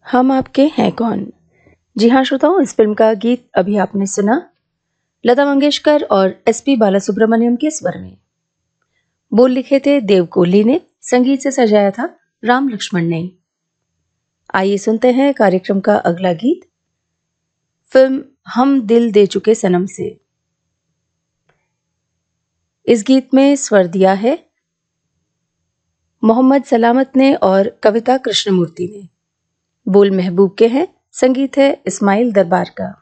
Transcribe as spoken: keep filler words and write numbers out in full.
हम आपके हैं कौन। जी हाँ श्रोताओं, इस फिल्म का गीत अभी आपने सुना लता मंगेशकर और एसपी बालासुब्रमण्यम के स्वर में। बोल लिखे थे देव कोहली ने, संगीत से सजाया था राम लक्ष्मण ने। आइए सुनते हैं कार्यक्रम का अगला गीत, फिल्म हम दिल दे चुके सनम से। इस गीत में स्वर दिया है मोहम्मद सलामत ने और कविता कृष्णमूर्ति ने। बोल महबूब के हैं, संगीत है इस्माइल दरबार का।